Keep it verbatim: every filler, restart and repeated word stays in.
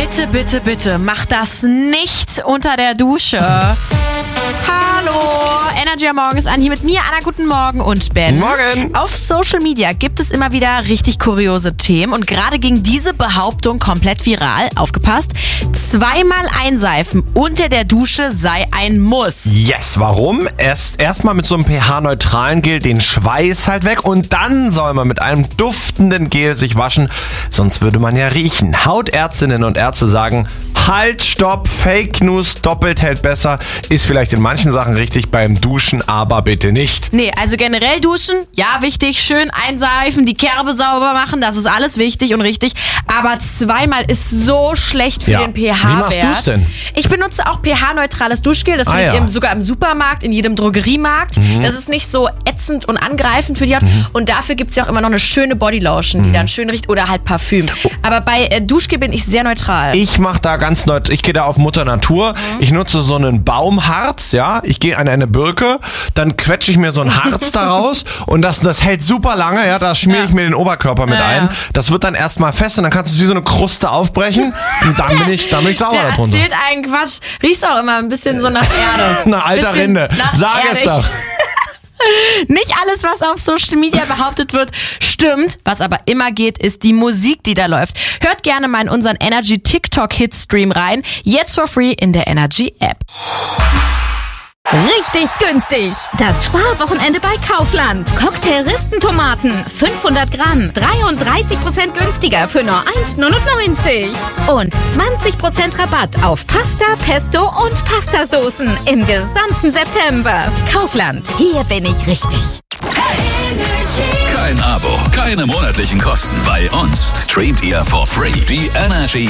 Bitte, bitte, bitte, mach das nicht unter der Dusche. Hallo, Energy am Morgen ist an, hier mit mir, Anna, guten Morgen und Ben. Morgen. Auf Social Media gibt es immer wieder richtig kuriose Themen und gerade ging diese Behauptung komplett viral. Aufgepasst, zweimal einseifen unter der Dusche sei ein Muss. Yes, warum? Erst erstmal mit so einem pH-neutralen Gel den Schweiß halt weg und dann soll man mit einem duftenden Gel sich waschen, sonst würde man ja riechen. Hautärztinnen und Ärzte sagen, halt, stopp, Fake News, doppelt hält besser, ist vielleicht in manchen Sachen richtig, beim Duschen aber bitte nicht. Nee, also generell duschen, ja wichtig, schön einseifen, die Kerbe sauber machen, das ist alles wichtig und richtig, aber zweimal ist so schlecht für Ja. den pH-Wert. Wie machst du's denn? Ich benutze auch pH-neutrales Duschgel, das Ah, findet ja. ihr sogar im Supermarkt, in jedem Drogeriemarkt. Mhm. Das ist nicht so ätzend und angreifend für die Haut Mhm. und dafür gibt's ja auch immer noch eine schöne Bodylotion, die Mhm. dann schön riecht oder halt Parfüm. Aber bei äh, Duschgel bin ich sehr neutral. Ich mache da ganz neu, ich gehe da auf Mutter Natur, ich nutze so einen Baumharz, ja, ich gehe an eine Birke, dann quetsche ich mir so ein Harz daraus und das, das hält super lange, ja, da schmiere Ja. ich mir den Oberkörper mit Ja, ein, ja. das wird dann erstmal fest und dann kannst du es wie so eine Kruste aufbrechen und dann bin ich, dann bin ich sauber Der darunter. erzählt einen Quatsch, riecht auch immer ein bisschen so nach Erde. Eine alte Bisschen Rinde, nach sag Erde. es doch. Nicht alles, was auf Social Media behauptet wird, stimmt. Was aber immer geht, ist die Musik, die da läuft. Hört gerne mal in unseren Energy TikTok Hitstream rein. Jetzt for free in der Energy App. Richtig günstig. Das Sparwochenende bei Kaufland. Cocktail-Ristentomaten. fünfhundert Gramm. dreiunddreißig Prozent günstiger für nur eins neunundneunzig. Und zwanzig Prozent Rabatt auf Pasta, Pesto und Pastasoßen im gesamten September. Kaufland. Hier bin ich richtig. Kein Abo, keine monatlichen Kosten. Bei uns streamt ihr for free die Energy